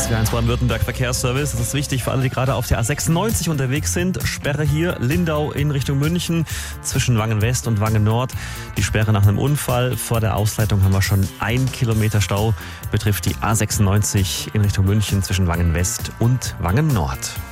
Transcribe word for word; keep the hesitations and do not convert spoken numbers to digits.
S W R eins Baden-Württemberg Verkehrsservice. Das ist wichtig für alle, die gerade auf der A sechsundneunzig unterwegs sind. Sperre hier, Lindau in Richtung München, zwischen Wangen West und Wangen Nord. Die Sperre nach einem Unfall. Vor der Ausleitung haben wir schon ein Kilometer Stau. Betrifft die A sechsundneunzig in Richtung München zwischen Wangen West und Wangen Nord.